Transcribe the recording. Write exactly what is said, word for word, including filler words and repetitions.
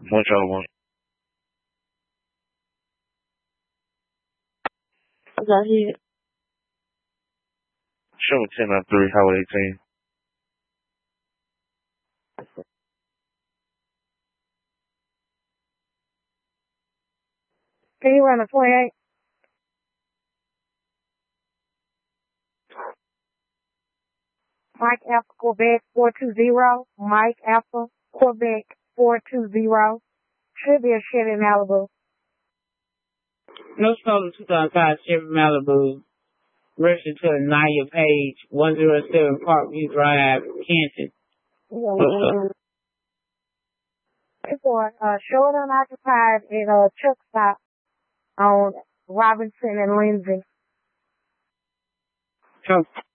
What y'all want? I got hit. Show me ten out three, Highway eighteen. Can you run a twenty-eight? Mike Alpha Quebec four two zero. Mike Alpha Quebec four two zero. Should be a shit in Malibu. No stolen two thousand five Chevy Malibu. Registered to Anaya Page, one oh seven Parkview Drive, Kansas. It's on uh, short unoccupied at a truck stop on Robinson and Lindsay. Truck